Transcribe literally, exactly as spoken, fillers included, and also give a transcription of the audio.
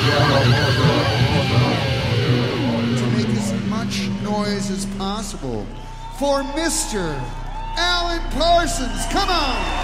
To make as much noise as possible for Mister Alan Parsons. Come on!